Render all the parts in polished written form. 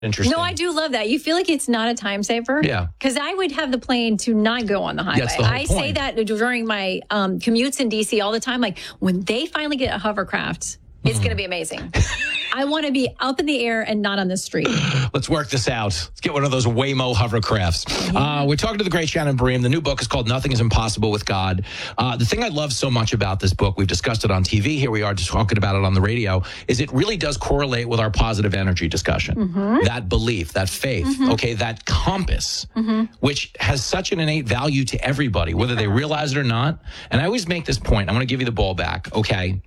Interesting. No, I do love that. You feel like it's not a time saver? Yeah. Because I would have the plane to not go on the highway. That's the whole I point. say that during my commutes in D.C. all the time. Like, when they finally get a hovercraft, it's going to be amazing. I want to be up in the air and not on the street. Let's work this out. Let's get one of those Waymo hovercrafts. We're talking to the great Shannon Bream. The new book is called Nothing is Impossible with God. The thing I love so much about this book, we've discussed it on TV. Here we are just talking about it on the radio, is it really does correlate with our positive energy discussion. That belief, that faith, okay, that compass, which has such an innate value to everybody, whether they realize it or not. And I always make this point. I'm going to give you the ball back, okay?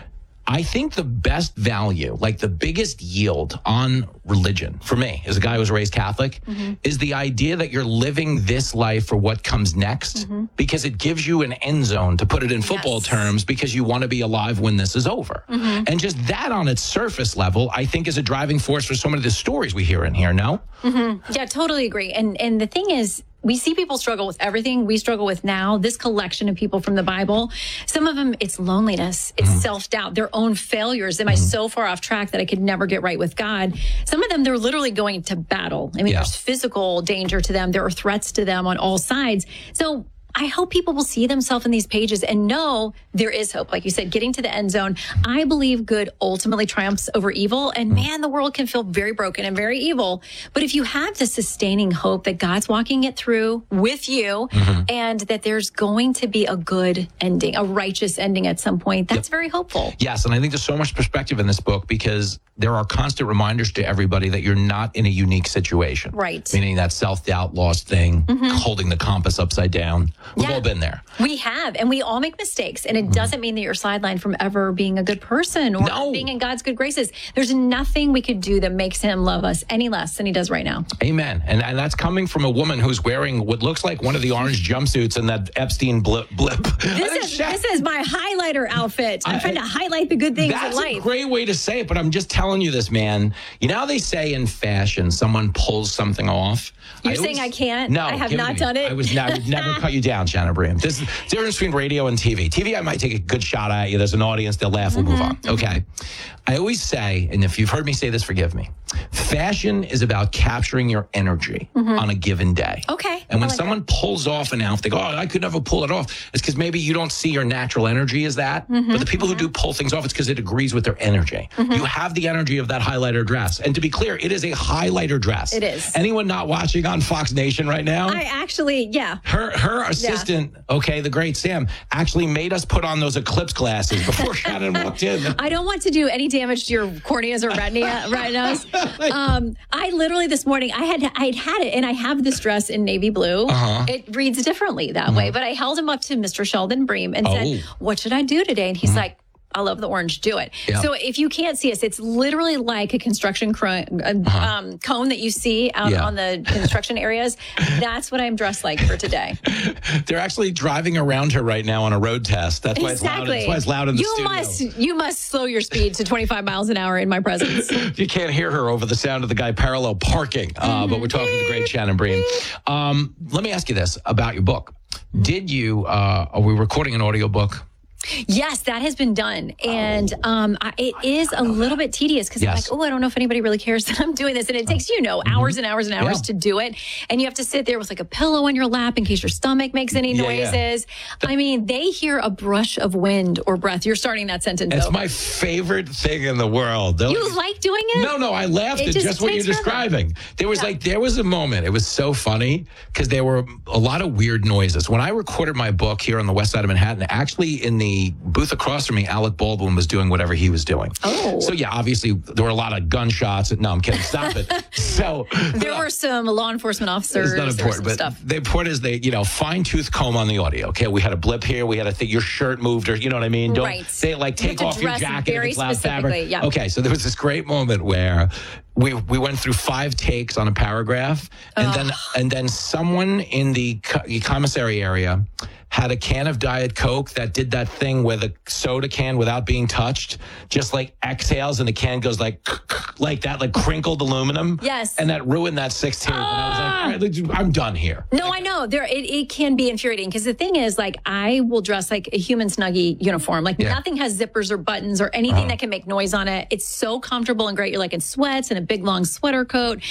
I think the best value, like the biggest yield on religion for me, as a guy who was raised Catholic, is the idea that you're living this life for what comes next, because it gives you an end zone, to put it in football terms, because you want to be alive when this is over. And just that on its surface level, I think is a driving force for so many of the stories we hear in here, no? Yeah, totally agree. And the thing is, we see people struggle with everything we struggle with now. This collection of people from the Bible, some of them, it's loneliness, it's self-doubt, their own failures. Am I so far off track that I could never get right with God? Some of them, they're literally going to battle. I mean, there's physical danger to them. There are threats to them on all sides. So I hope people will see themselves in these pages and know there is hope. Like you said, getting to the end zone. I believe good ultimately triumphs over evil. And man, the world can feel very broken and very evil. But if you have the sustaining hope that God's walking it through with you and that there's going to be a good ending, a righteous ending at some point, that's very hopeful. Yes, and I think there's so much perspective in this book, because there are constant reminders to everybody that you're not in a unique situation. Right. Meaning that self-doubt, lost thing, holding the compass upside down. We've all been there. We have, and we all make mistakes. And it doesn't mean that you're sidelined from ever being a good person or being in God's good graces. There's nothing we could do that makes him love us any less than he does right now. Amen. And that's coming from a woman who's wearing what looks like one of the orange jumpsuits in that Epstein blip. This is my highlighter outfit. I'm trying to highlight the good things in life. That's a great way to say it, but I'm just telling you this, man. You know how they say in fashion, someone pulls something off? You're saying I can't? No. I have not done it? I would never cut you down, Shannon Bream. There's a difference between radio and TV. TV, I might take a good shot at you. There's an audience. They'll laugh. We'll move on. Okay. I always say, and if you've heard me say this, forgive me. Fashion is about capturing your energy on a given day. Okay. And when someone pulls off an outfit, they go, I could never pull it off. It's because maybe you don't see your natural energy as that. But the people who do pull things off, it's because it agrees with their energy. You have the energy of that highlighter dress. And to be clear, it is a highlighter dress. It is. Anyone not watching on Fox Nation right now? I actually, Her assistant, okay, the great Sam, actually made us put on those eclipse glasses before Shannon walked in. I don't want to do any damage to your corneas or retinas. I literally this morning, I'd had it, and I have this dress in navy blue. It reads differently that way, but I held him up to Mr. Sheldon Bream and said, what should I do today? And he's like, I love the orange. Do it. Yep. So if you can't see us, it's literally like a construction cone that you see out on the construction areas. That's what I'm dressed like for today. They're actually driving around her right now on a road test. That's why it's loud. That's why it's loud in the studio. You must slow your speed to 25 miles an hour in my presence. You can't hear her over the sound of the guy parallel parking. But we're talking to the great Shannon Bream. Let me ask you this about your book. Did you? Are we recording an audiobook? Yes, that has been done. And it is a little bit tedious because I'm like, I don't know if anybody really cares that I'm doing this. And it takes, hours and hours and hours to do it. And you have to sit there with like a pillow on your lap in case your stomach makes any noises. I mean, they hear a brush of wind or breath. You're starting that sentence It's over. my favorite thing in the world. You like doing it? No, I laughed at just what you're describing. There was a moment. It was so funny because there were a lot of weird noises. When I recorded my book here on the west side of Manhattan, actually in the booth across from me, Alec Baldwin was doing whatever he was doing. So obviously there were a lot of gunshots. No, I'm kidding. Stop it. So there were some law enforcement officers. It's not important, but stuff. the important is fine tooth comb on the audio. Okay, we had a blip here. We had a thing. Your shirt moved, or you know what I mean. Don't say take off your jacket if it's loud fabric. Yeah. Okay, so there was this great moment where we went through 5 takes on a paragraph, and then someone in the commissary area had a can of Diet Coke that did that thing where the soda can, without being touched, just like exhales and the can goes like that, like crinkled aluminum. Yes. And that ruined that 16th. And I was like, all right, I'm done here. No, I know. No, it can be infuriating because the thing is, like, I will dress like a human Snuggie uniform. Like, nothing has zippers or buttons or anything that can make noise on it. It's so comfortable and great. You're like in sweats and a big long sweater coat.